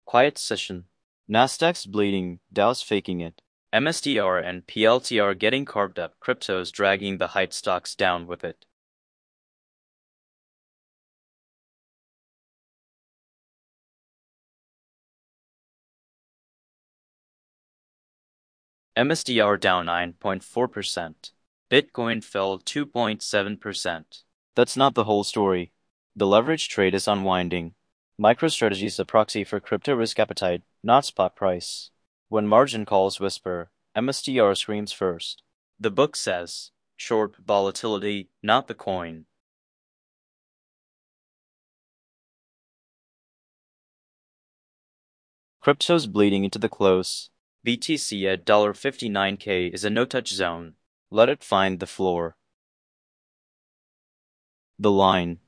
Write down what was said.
Quiet session. Nasdaq's bleeding, Dow's faking it. MSTR and PLTR getting carved up, cryptos dragging the height stocks down with it. MSTR down 9.4%. Bitcoin fell 2.7%. That's not the whole story. The leverage trade is unwinding. MicroStrategy is a proxy for crypto risk appetite, not spot price. When margin calls whisper, MSTR screams first. The book says, short volatility, not the coin. Crypto's bleeding into the close. BTC at $59K is a no-touch zone. Let it find the floor. The line.